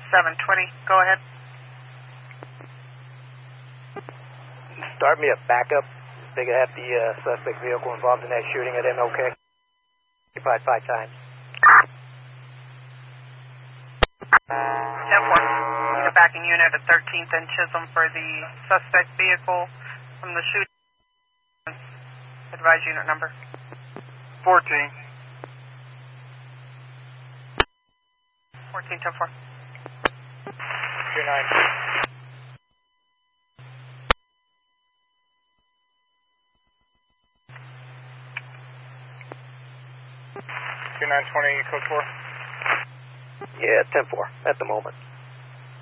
720, go ahead. Start me a backup. They could have the suspect vehicle involved in that shooting at MLK. Occupied 5 times. 10-4. Need a backing unit at 13th and Chisholm for the suspect vehicle from the shooting. Advise unit number. 14. 14, 10-4. 29. 2920, code 4. Yeah, 10-4 at the moment.